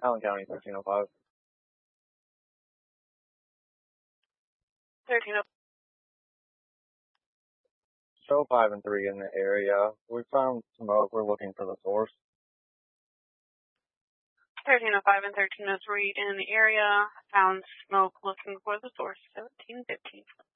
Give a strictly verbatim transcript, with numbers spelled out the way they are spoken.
Allen County, thirteen oh five. thirteen oh Show five and three in the area. We found smoke. We're looking for the source. thirteen oh five and thirteen oh three in the area. Found smoke looking for the source. seventeen fifteen.